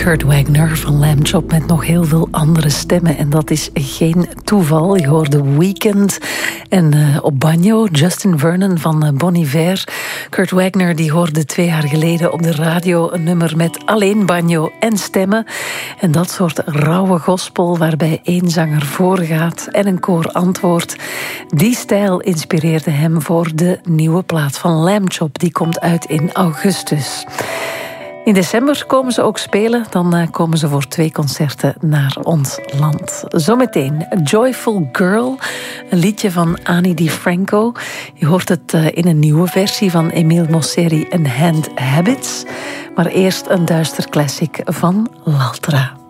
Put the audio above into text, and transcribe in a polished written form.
Kurt Wagner van Lamb Chop met nog heel veel andere stemmen. En dat is geen toeval. Je hoorde Weekend en op banjo Justin Vernon van Bon Iver. Kurt Wagner die hoorde 2 jaar geleden op de radio een nummer met alleen banjo en stemmen. En dat soort rauwe gospel waarbij 1 zanger voorgaat en een koor antwoordt. Die stijl inspireerde hem voor de nieuwe plaat van Lamb Chop. Die komt uit in augustus. In december komen ze ook spelen. Dan komen ze voor 2 concerten naar ons land. Zometeen Joyful Girl, een liedje van Ani DiFranco. Je hoort het in een nieuwe versie van Emile Mosseri en Hand Habits. Maar eerst een duister classic van L'Altra.